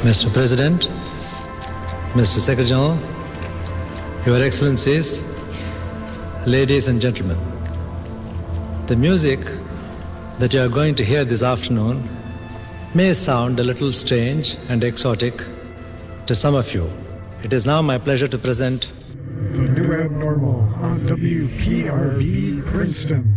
Mr. President, Mr. Secretary General, Your Excellencies, ladies and gentlemen, the music that you are going to hear this afternoon may sound a little strange and exotic to some of you. It is now my pleasure to present The New Abnormal on WPRB Princeton.